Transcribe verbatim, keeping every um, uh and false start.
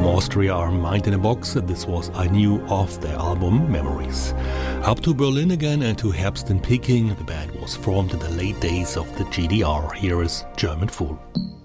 Austria are Mind in a Box, and this was I Knew off their album Memories. Up to Berlin again and to Herbst in Peking, the band was formed in the late days of the G D R. Here is German Fool.